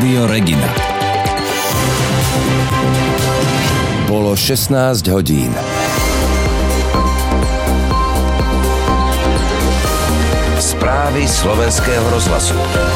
Rádio Regina. Bolo 16 hodín. Správy Slovenského rozhlasu.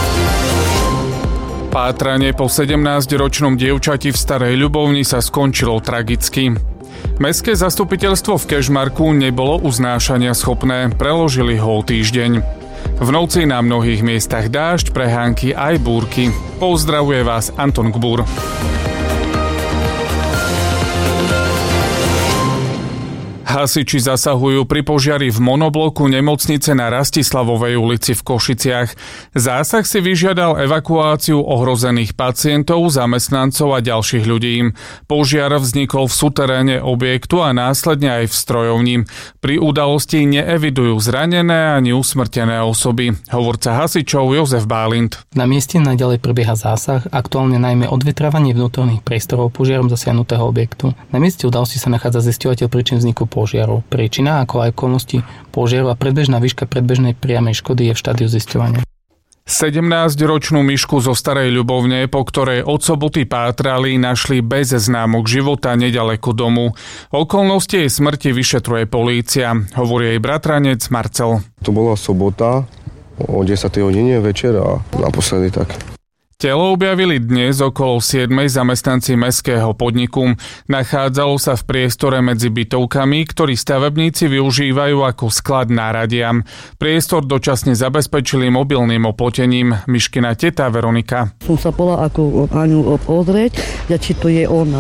Pátranie po 17-ročnom dievčati v Starej Ľubovni sa skončilo tragicky. Mestské zastupiteľstvo v Kežmarku nebolo uznášania schopné, preložili ho o týždeň. V noci na mnohých miestach dážď, prehánky aj búrky. Pozdravuje vás Anton Gbur. Hasiči zasahujú pri požiari v monobloku nemocnice na Rastislavovej ulici v Košiciach. Zásah si vyžiadal evakuáciu ohrozených pacientov, zamestnancov a ďalších ľudí. Požiar vznikol v suteréne objektu a následne aj v strojovni. Pri udalosti neevidujú zranené ani usmrtené osoby. Hovorca hasičov Jozef Bálint. Na mieste naďalej prebieha zásah, aktuálne najmä odvetravanie vnútorných priestorov požiarom zasiahnutého objektu. Na mieste udalosti sa nachádza zisťovateľ príčin vzniku požiarov. Príčina, ako aj okolnosti požiaru a predbežná výška predbežnej priamej škody je v štádiu zisťovania. 17-ročnú Mišku zo Starej Ľubovne, po ktorej od soboty pátrali, našli bez známok života neďaleko domu. Okolnosti jej smrti vyšetruje polícia, hovorí jej bratranec Marcel. To bola sobota o 10. hodine večer a naposledy tak. Telo objavili dnes okolo 7 zamestnanci mestského podniku. Nachádzalo sa v priestore medzi bytovkami, ktorý stavebníci využívajú ako sklad náradia. Priestor dočasne zabezpečili mobilným oplotením. Miškina teta Veronika. Som sa bola ako Aňu pozrieť, či to je ona.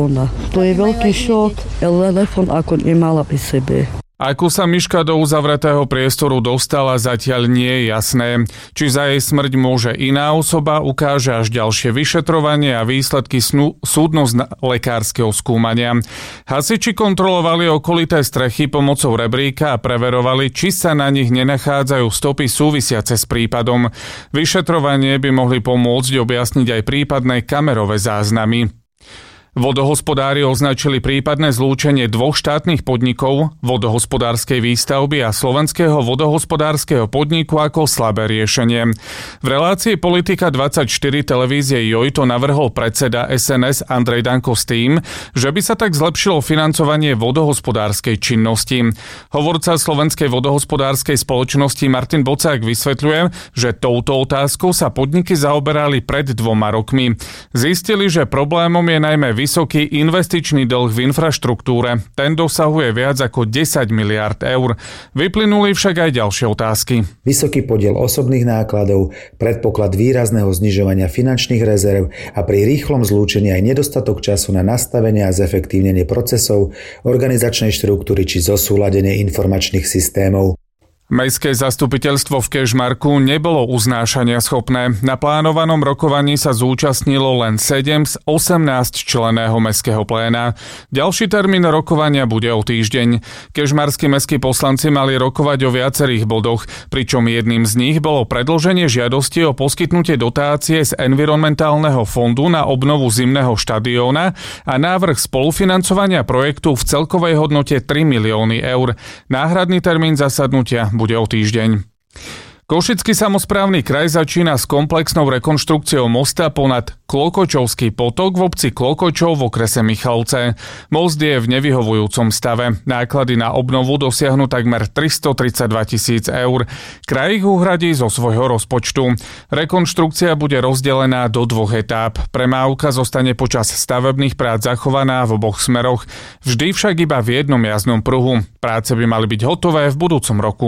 To je veľký šok, telefon ako nemala pri sebe. Ako sa Miška do uzavretého priestoru dostala, zatiaľ nie je jasné. Či za jej smrť môže iná osoba, ukáže až ďalšie vyšetrovanie a výsledky súdno-lekárskeho skúmania. Hasiči kontrolovali okolité strechy pomocou rebríka a preverovali, či sa na nich nenachádzajú stopy súvisiace s prípadom. Vyšetrovanie by mohli pomôcť objasniť aj prípadné kamerové záznamy. Vodohospodári označili prípadné zlúčenie dvoch štátnych podnikov, Vodohospodárskej výstavby a Slovenského vodohospodárskeho podniku ako slabé riešenie. V relácii Politika 24 televízie JOJ to navrhol predseda SNS Andrej Danko s tým, že by sa tak zlepšilo financovanie vodohospodárskej činnosti. Hovorca Slovenskej vodohospodárskej spoločnosti Martin Bocák vysvetľuje, že touto otázkou sa podniky zaoberali pred 2 rokmi. Zistili, že problémom je najmä vysoký investičný dlh v infraštruktúre. Ten dosahuje viac ako 10 miliárd eur. Vyplynuli však aj ďalšie otázky. Vysoký podiel osobných nákladov, predpoklad výrazného znižovania finančných rezerv a pri rýchlom zlúčení aj nedostatok času na nastavenie a zefektívnenie procesov, organizačnej štruktúry či zosúladenie informačných systémov. Mestské zastupiteľstvo v Kežmarku nebolo uznášania schopné. Na plánovanom rokovaní sa zúčastnilo len 7 z 18 členného mestského pléna. Ďalší termín rokovania bude o týždeň. Kežmarskí mestskí poslanci mali rokovať o viacerých bodoch, pričom jedným z nich bolo predĺženie žiadosti o poskytnutie dotácie z environmentálneho fondu na obnovu zimného štadióna a návrh spolufinancovania projektu v celkovej hodnote 3 milióny eur. Náhradný termín zasadnutia bude o týždeň. Košický samosprávny kraj začína s komplexnou rekonštrukciou mosta ponad Klokočovský potok v obci Klokočov v okrese Michalovce. Most je v nevyhovujúcom stave. Náklady na obnovu dosiahnu takmer 332 000 eur. Kraj ich uhradí zo svojho rozpočtu. Rekonštrukcia bude rozdelená do 2 etáp. Premávka zostane počas stavebných prác zachovaná v oboch smeroch. Vždy však iba v jednom jazdnom pruhu. Práce by mali byť hotové v budúcom roku.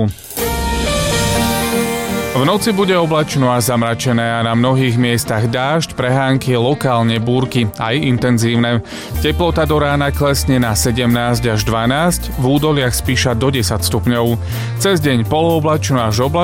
V noci bude oblačno a zamračené a na mnohých miestach dážď, prehánky, lokálne búrky, aj intenzívne. Teplota do rána klesne na 17 až 12, v údoliach spíša do 10 stupňov. Cez deň polooblačno až oblačno.